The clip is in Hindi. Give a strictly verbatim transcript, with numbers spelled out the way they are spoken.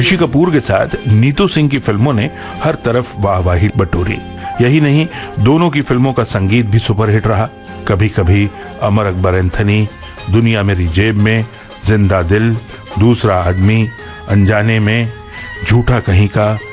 ऋषि कपूर के साथ नीतू सिंह की फिल्मों ने हर तरफ वाहवाही बटोरी। यही नहीं, दोनों की फिल्मों का संगीत भी सुपरहिट रहा। कभी कभी, अमर अकबर एंथनी, दुनिया मेरी जेब में, जिंदा दिल, दूसरा आदमी, अनजाने में, झूठा कहीं का,